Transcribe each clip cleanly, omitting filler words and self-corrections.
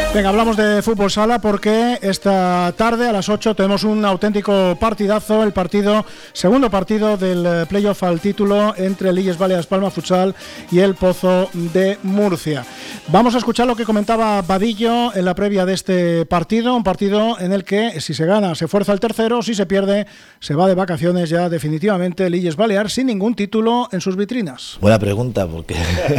Venga, hablamos de fútbol sala porque esta tarde a las 8 tenemos un auténtico partidazo, el segundo partido del playoff al título entre el Illes Balears Palma Futsal y el Pozo de Murcia. Vamos a escuchar lo que comentaba Vadillo en la previa de este partido, un partido en el que si se gana se fuerza el tercero, si se pierde se va de vacaciones ya definitivamente el Illes Balears sin ningún título en sus vitrinas. Buena pregunta porque...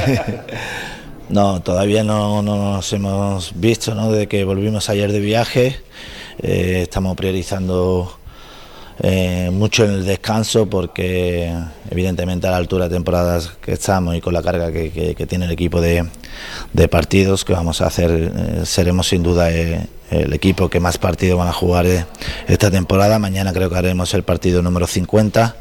No, todavía no nos hemos visto, ¿no? Desde que volvimos ayer de viaje, estamos priorizando mucho en el descanso porque evidentemente a la altura de temporadas que estamos y con la carga que tiene el equipo de partidos que vamos a hacer, seremos sin duda el equipo que más partidos van a jugar esta temporada. Mañana creo que haremos el partido número 50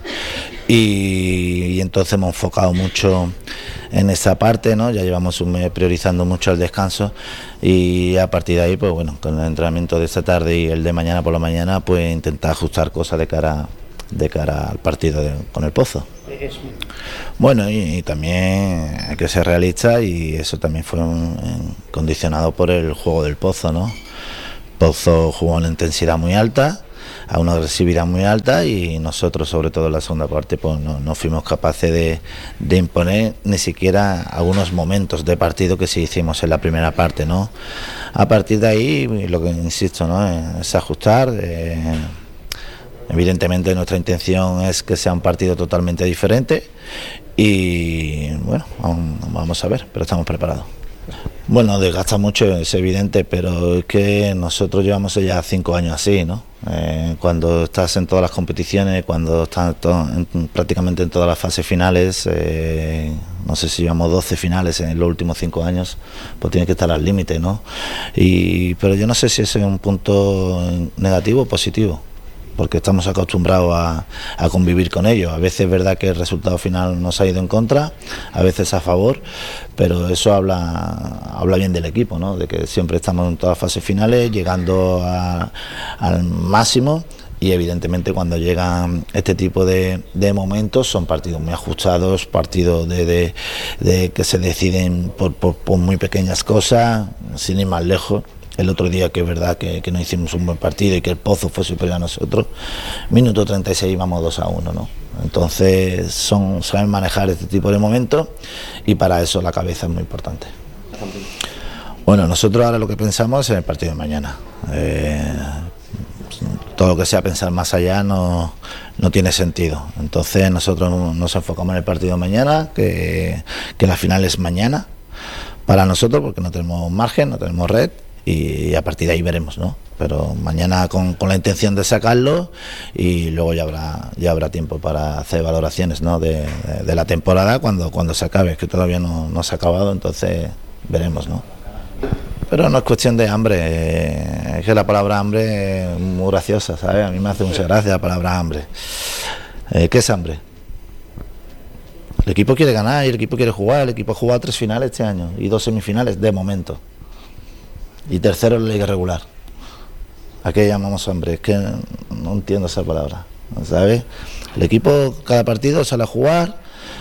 y entonces hemos enfocado mucho en esa parte, ¿no? Ya llevamos un mes priorizando mucho el descanso y a partir de ahí, pues bueno, con el entrenamiento de esta tarde y el de mañana por la mañana, pues intentar ajustar cosas de cara al partido con el Pozo. Bueno, y también hay que ser realista y eso también fue condicionado por el juego del Pozo, ¿no? Pozo jugó a una intensidad muy alta, a una agresividad muy alta y nosotros, sobre todo en la segunda parte, pues no fuimos capaces de imponer ni siquiera algunos momentos de partido que sí hicimos en la primera parte, ¿no? A partir de ahí, lo que insisto, ¿no? Es ajustar. Evidentemente nuestra intención es que sea un partido totalmente diferente y bueno, vamos a ver, pero estamos preparados. Bueno, desgasta mucho, es evidente, pero es que nosotros llevamos ya 5 años así, ¿no? Cuando estás en todas las competiciones, cuando estás prácticamente en todas las fases finales, no sé si llevamos 12 finales en los últimos 5 años, pues tiene que estar al límite, ¿no? Pero yo no sé si ese es un punto negativo o positivo, porque estamos acostumbrados a convivir con ellos. A veces es verdad que el resultado final nos ha ido en contra, a veces a favor, pero eso habla bien del equipo, ¿no? De que siempre estamos en todas las fases finales, llegando al máximo, y evidentemente cuando llegan este tipo de momentos son partidos muy ajustados, partidos de que se deciden por muy pequeñas cosas, sin ir más lejos. El otro día, que es verdad que no hicimos un buen partido y que el Pozo fue superior a nosotros, minuto 36 íbamos 2-1, ¿no? Entonces saben manejar este tipo de momentos y para eso la cabeza es muy importante. Bueno, nosotros ahora lo que pensamos es en el partido de mañana. Todo lo que sea pensar más allá no tiene sentido. Entonces nosotros nos enfocamos en el partido de mañana, que la final es mañana para nosotros porque no tenemos margen, no tenemos red. Y a partir de ahí veremos, ¿no? Pero mañana con la intención de sacarlo y luego ya habrá tiempo para hacer valoraciones, ¿no? de la temporada cuando se acabe, que todavía no se ha acabado, entonces veremos, ¿no? Pero no es cuestión de hambre, es que la palabra hambre es muy graciosa, ¿sabes? A mí me hace mucha gracia la palabra hambre. ¿Qué es hambre? El equipo quiere ganar y el equipo quiere jugar, el equipo ha jugado 3 finales este año y 2 semifinales de momento. Y tercero en la liga regular. ¿A qué llamamos hambre? Es que no entiendo esa palabra, ¿sabes? El equipo, cada partido sale a jugar,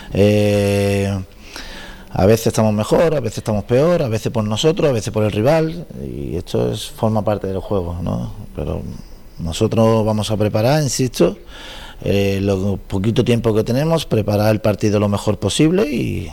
a veces estamos mejor, a veces estamos peor, a veces por nosotros, a veces por el rival, y esto forma parte del juego, ¿no? Pero nosotros vamos a preparar, insisto, lo poquito tiempo que tenemos, preparar el partido lo mejor posible y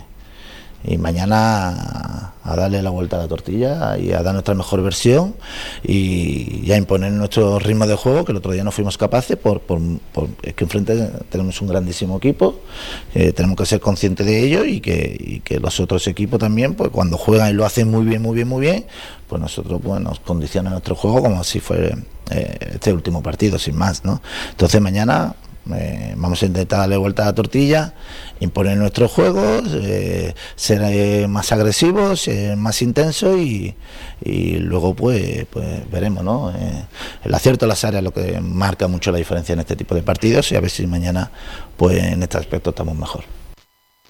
mañana a darle la vuelta a la tortilla y a dar nuestra mejor versión y a imponer nuestro ritmo de juego, que el otro día no fuimos capaces es que enfrente tenemos un grandísimo equipo, tenemos que ser conscientes de ello y que los otros equipos también, pues cuando juegan y lo hacen muy bien, pues nosotros pues nos condiciona nuestro juego como si fuera este último partido, sin más, ¿no? Entonces mañana vamos a intentar darle vuelta a la tortilla, imponer nuestros juegos, ser más agresivos, ser más intensos y luego pues veremos, ¿no? El acierto de las áreas es lo que marca mucho la diferencia en este tipo de partidos y a ver si mañana pues en este aspecto estamos mejor.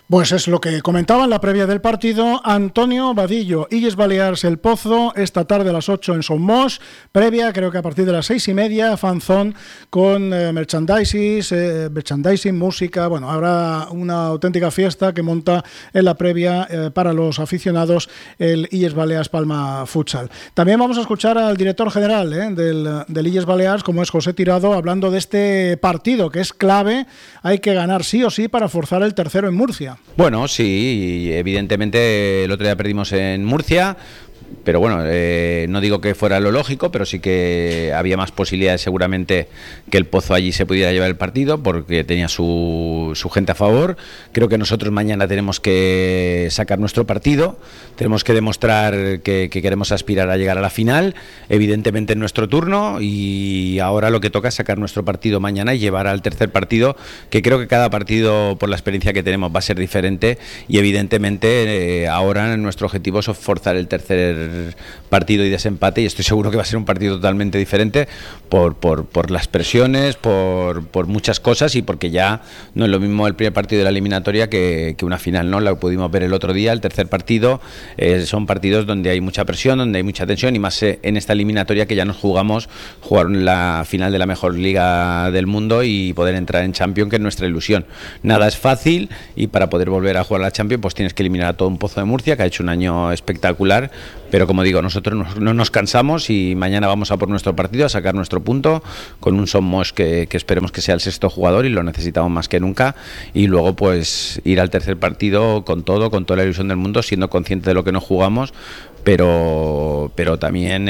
Pues es lo que comentaba en la previa del partido Antonio Vadillo. Illes Balears El Pozo, esta tarde a las 8 en Somos. Previa, creo que a partir de las 6:30, fanzón con merchandising, música. Bueno, habrá una auténtica fiesta que monta en la previa para los aficionados el Illes Balears Palma Futsal. También vamos a escuchar al director general del Illes Balears, como es José Tirado, hablando de este partido que es clave. Hay que ganar sí o sí para forzar el tercero en Murcia. Bueno, sí, evidentemente el otro día perdimos en Murcia, pero bueno, no digo que fuera lo lógico, pero sí que había más posibilidades seguramente que el Pozo allí se pudiera llevar el partido porque tenía su gente a favor. Creo que nosotros mañana tenemos que sacar nuestro partido, tenemos que demostrar que queremos aspirar a llegar a la final, evidentemente en nuestro turno, y ahora lo que toca es sacar nuestro partido mañana y llevar al tercer partido, que creo que cada partido, por la experiencia que tenemos, va a ser diferente, y evidentemente ahora nuestro objetivo es forzar el tercer partido y desempate, y estoy seguro que va a ser un partido totalmente diferente por las presiones, por muchas cosas, y porque ya no es lo mismo el primer partido de la eliminatoria que una final, ¿no? Lo pudimos ver el otro día. El tercer partido son partidos donde hay mucha presión, donde hay mucha tensión, y más en esta eliminatoria que ya nos jugamos jugar la final de la mejor liga del mundo y poder entrar en Champions, que es nuestra ilusión. Nada es fácil, y para poder volver a jugar a la Champions pues tienes que eliminar a todo un Pozo de Murcia, que ha hecho un año espectacular. Pero como digo, nosotros no nos cansamos, y mañana vamos a por nuestro partido, a sacar nuestro punto, con un Somos que esperemos que sea el sexto jugador, y lo necesitamos más que nunca, y luego pues ir al tercer partido con toda la ilusión del mundo, siendo consciente de lo que nos jugamos, pero también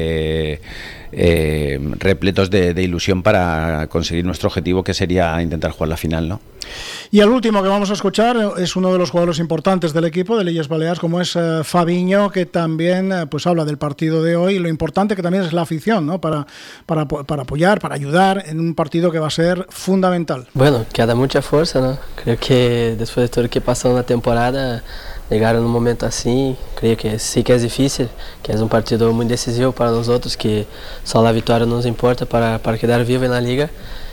repletos de ilusión para conseguir nuestro objetivo, que sería intentar jugar la final, ¿no? Y el último que vamos a escuchar es uno de los jugadores importantes del equipo de Illes Balears, como es Fabiño, que también pues habla del partido de hoy, y lo importante que también es la afición, ¿no? para apoyar, para ayudar en un partido que va a ser fundamental. Bueno, queda mucha fuerza, ¿no? Creo que después de todo lo que pasó en la temporada, llegar en un momento así, creo que sí que es difícil, que es un partido muy decisivo para nosotros, que solo la victoria nos importa para quedar vivo en la liga.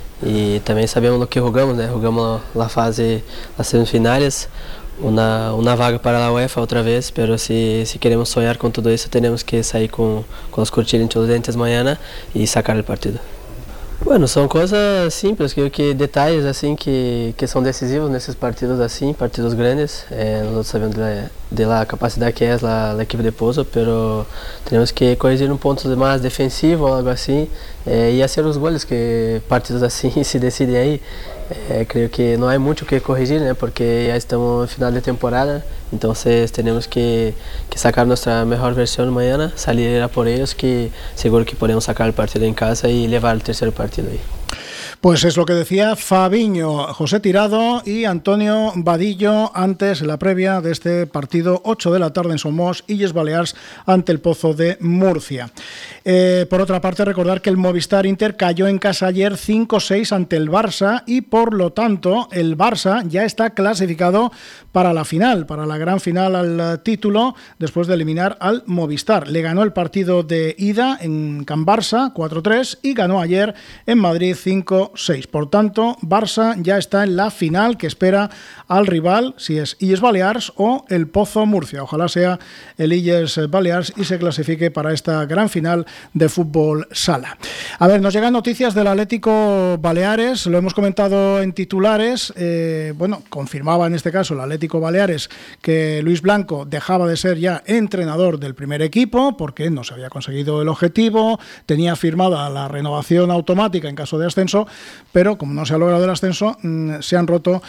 Y también sabemos lo que jugamos, ¿no? Jugamos la fase, las semifinales, una vaga para la UEFA otra vez, pero si queremos soñar con todo eso, tenemos que salir con los cuchillos entre los dientes mañana y sacar el partido. Bueno, son cosas simples, creo que detalles assim que são decisivos nesses partidos assim, partidos grandes. Nosotros sabemos de la capacidad que es la equipe de Pozo, pero tenemos que corregir un punto más defensivo o algo así, y hacer los goles, que partidos así se deciden ahí. Creo que no hay mucho que corregir, ¿no? Porque ya estamos en final de temporada, entonces tenemos que sacar nuestra mejor versión mañana, salir a por ellos, que seguro que podemos sacar el partido en casa y llevar el tercer partido ahí. Pues es lo que decía Fabiño, José Tirado y Antonio Vadillo antes, en la previa de este partido, 8 de la tarde en Somos, Illes Balears ante el Pozo de Murcia. Por otra parte, recordar que el Movistar Inter cayó en casa ayer 5-6 ante el Barça, y por lo tanto el Barça ya está clasificado para la final, para la gran final al título, después de eliminar al Movistar. Le ganó el partido de ida en Can Barça 4-3 y ganó ayer en Madrid 5-6. Por tanto, Barça ya está en la final, que espera al rival, si es Illes Balears o el Pozo Murcia. Ojalá sea el Illes Balears y se clasifique para esta gran final de fútbol sala. A ver, nos llegan noticias del Atlético Baleares, lo hemos comentado en titulares. Confirmaba en este caso el Atlético Baleares que Luis Blanco dejaba de ser ya entrenador del primer equipo porque no se había conseguido el objetivo, tenía firmada la renovación automática en caso de ascenso, pero como no se ha logrado el ascenso, se ha roto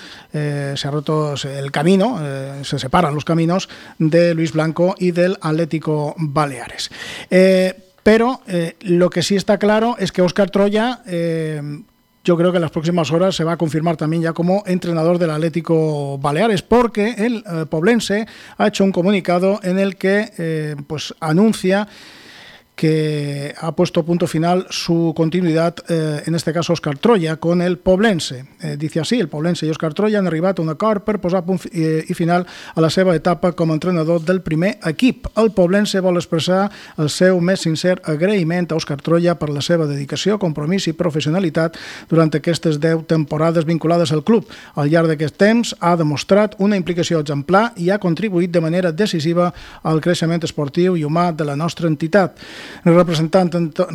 el camino, se separan los caminos de Luis Blanco y del Atlético Baleares. Pero lo que sí está claro es que Óscar Troya, yo creo que en las próximas horas se va a confirmar también ya como entrenador del Atlético Baleares, porque el poblense ha hecho un comunicado en el que anuncia que ha puesto punto final su continuidad, en este caso Òscar Troya, con el Poblense. Dice así: el Poblense i Òscar Troya han arribat a un acord per posar punt i final a la seva etapa com a entrenador del primer equip. El Poblense vol expressar el seu més sincer agraïment a Òscar Troya per la seva dedicació, compromís i professionalitat durant aquestes 10 temporades vinculades al club. Al llarg d'aquest temps ha demostrat una implicació exemplar i ha contribuït de manera decisiva al creixement esportiu i humà de la nostra entitat, representant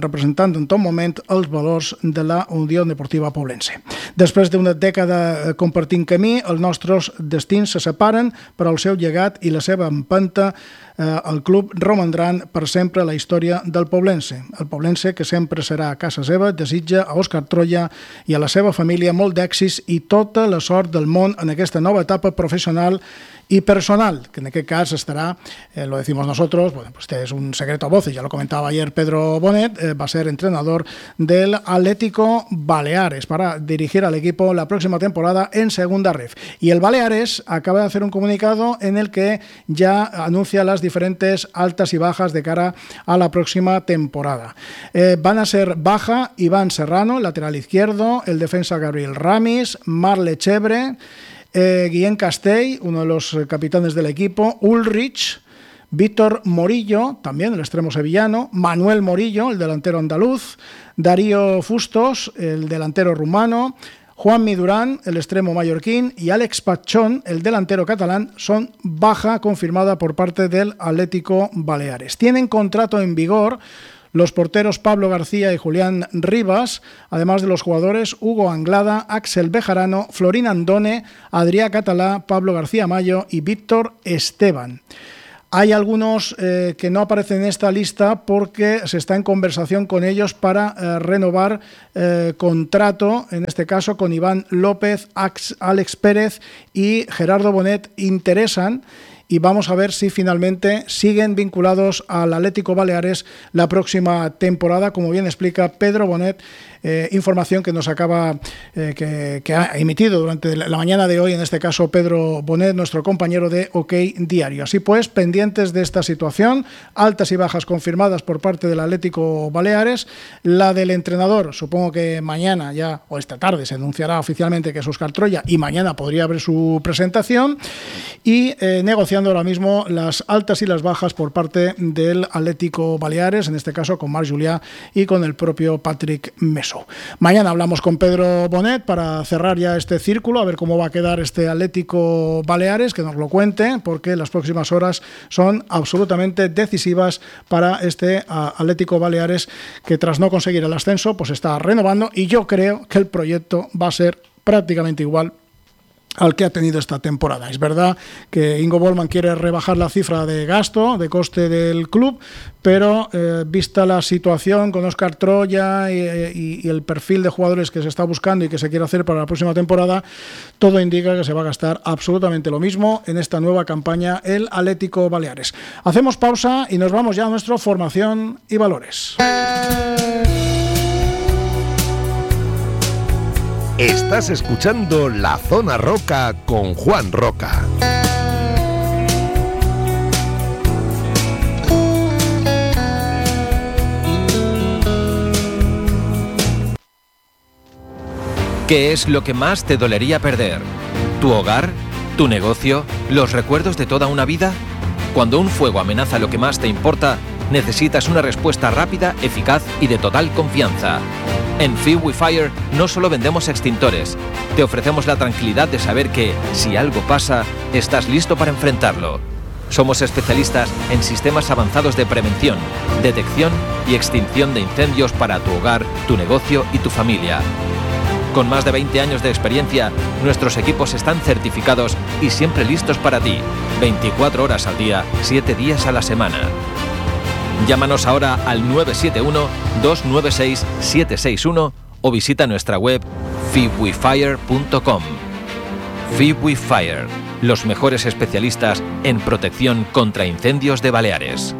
en tot moment els valors de la Unió Deportiva Poblense. Després d'una dècada compartint camí, els nostres destins se separen, però el seu llegat i la seva empenta el club romandran per sempre a la història del Poblense. El Poblense, que sempre serà a casa seva, desitja a Òscar Troya i a la seva família molt d'èxits i tota la sort del món en aquesta nova etapa professional y personal, que en aquel caso estará, lo decimos nosotros, bueno, pues este es un secreto a voces, ya lo comentaba ayer Pedro Bonet, va a ser entrenador del Atlético Baleares para dirigir al equipo la próxima temporada en Segunda Ref. Y el Baleares acaba de hacer un comunicado en el que ya anuncia las diferentes altas y bajas de cara a la próxima temporada. Van a ser baja Iván Serrano, lateral izquierdo, el defensa Gabriel Ramis, Marle Chebre, Guillén Castell, uno de los capitanes del equipo, Ulrich, Víctor Morillo, también el extremo sevillano, Manuel Morillo, el delantero andaluz, Darío Fustos, el delantero rumano, Juanmi Durán, el extremo mallorquín, y Alex Pachón, el delantero catalán, son baja confirmada por parte del Atlético Baleares. Tienen contrato en vigor los porteros Pablo García y Julián Rivas, además de los jugadores Hugo Anglada, Axel Bejarano, Florín Andone, Adrià Catalá, Pablo García Mayo y Víctor Esteban. Hay algunos que no aparecen en esta lista porque se está en conversación con ellos para renovar contrato, en este caso con Iván López, Alex Pérez y Gerardo Bonet interesan. Y vamos a ver si finalmente siguen vinculados al Atlético Baleares la próxima temporada, como bien explica Pedro Bonet, información que nos acaba, que ha emitido durante la mañana de hoy, en este caso Pedro Bonet, nuestro compañero de OK Diario. Así pues, pendientes de esta situación, altas y bajas confirmadas por parte del Atlético Baleares, la del entrenador, supongo que mañana ya, o esta tarde, se anunciará oficialmente que es Òscar Troya y mañana podría haber su presentación, y negociando ahora mismo las altas y las bajas por parte del Atlético Baleares, en este caso con Marc Julià y con el propio Patrick Meso. Mañana hablamos con Pedro Bonet para cerrar ya este círculo, a ver cómo va a quedar este Atlético Baleares, que nos lo cuente, porque las próximas horas son absolutamente decisivas para este Atlético Baleares, que tras no conseguir el ascenso, pues está renovando, y yo creo que el proyecto va a ser prácticamente igual al que ha tenido esta temporada. Es verdad que Ingo Bollmann quiere rebajar la cifra de gasto, de coste del club, pero vista la situación con Òscar Troya y el perfil de jugadores que se está buscando y que se quiere hacer para la próxima temporada, todo indica que se va a gastar absolutamente lo mismo en esta nueva campaña el Atlético Baleares. Hacemos pausa y nos vamos ya a nuestra formación y valores. Estás escuchando La Zona Roca con Juan Roca. ¿Qué es lo que más te dolería perder? ¿Tu hogar? ¿Tu negocio? ¿Los recuerdos de toda una vida? Cuando un fuego amenaza lo que más te importa, necesitas una respuesta rápida, eficaz y de total confianza. En FeeWeFire no solo vendemos extintores, te ofrecemos la tranquilidad de saber que, si algo pasa, estás listo para enfrentarlo. Somos especialistas en sistemas avanzados de prevención, detección y extinción de incendios para tu hogar, tu negocio y tu familia. Con más de 20 años de experiencia, nuestros equipos están certificados y siempre listos para ti, 24 horas al día, 7 días a la semana. Llámanos ahora al 971-296-761 o visita nuestra web feewefire.com. FeeWeFire, los mejores especialistas en protección contra incendios de Baleares.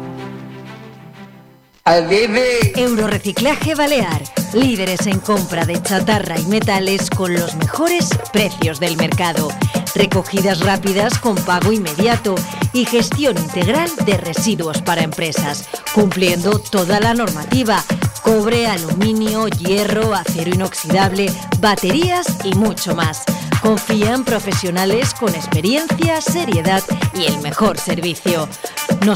Euroreciclaje Balear, líderes en compra de chatarra y metales con los mejores precios del mercado. recogidas rápidas con pago inmediato y gestión integral de residuos para empresas, cumpliendo toda la normativa: cobre, aluminio, hierro, acero inoxidable, baterías y mucho más. Confía en profesionales con experiencia, seriedad y el mejor servicio.